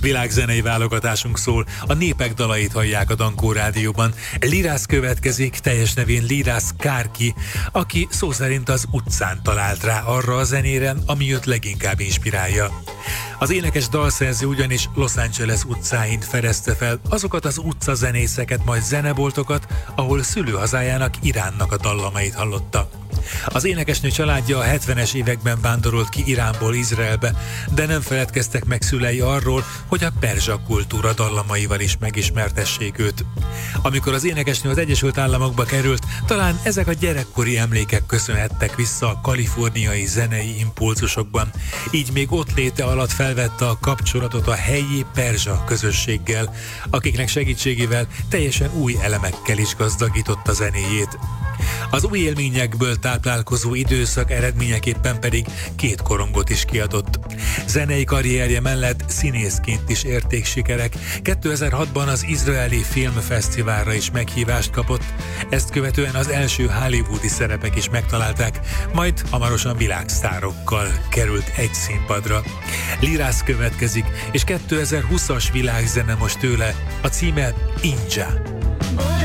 Világzenei válogatásunk szól, a népek dalait hallják a Dankó Rádióban. Lirász következik, teljes nevén Lirász Kárki, aki szó szerint az utcán talált rá arra a zenére, ami őt leginkább inspirálja. Az énekes dalszerző ugyanis Los Angeles utcáin fedezte fel azokat az utcazenészeket, majd zeneboltokat, ahol szülőhazájának, Iránnak a dallamait hallotta. Az énekesnő családja a 70-es években vándorolt ki Iránból Izraelbe, de nem feledkeztek meg szülei arról, hogy a perzsa kultúra dallamaival is megismertessék őt. Amikor az énekesnő az Egyesült Államokba került, talán ezek a gyerekkori emlékek köszönhettek vissza a kaliforniai zenei impulzusokban, így még ott léte alatt felvette a kapcsolatot a helyi perzsa közösséggel, akiknek segítségével teljesen új elemekkel is gazdagította zenéjét. Az új élményekből táplálkozó időszak eredményeképpen pedig 2 korongot is kiadott. Zenei karrierje mellett színészként is érték sikerek. 2006-ban az izraeli filmfesztiválra is meghívást kapott, ezt követően az első hollywoodi szerepek is megtalálták, majd hamarosan világsztárokkal került egy színpadra. Lirász következik, és 2020-as világzene most tőle, a címe Inja.